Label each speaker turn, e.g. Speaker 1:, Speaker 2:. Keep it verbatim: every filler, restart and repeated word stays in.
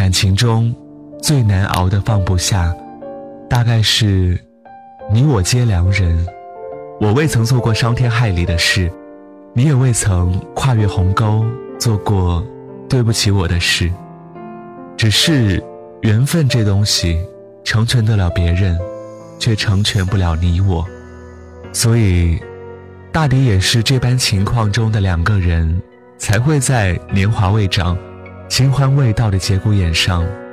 Speaker 1: 感情中最难熬的放不下，大概是你我皆良人，我未曾做过伤天害理的事，你也未曾跨越鸿沟做过对不起我的事。只是缘分这东西成全得了别人，却成全不了你我，所以大抵也是这般情况中的两个人，才会在年华未长、新欢未到的节骨眼上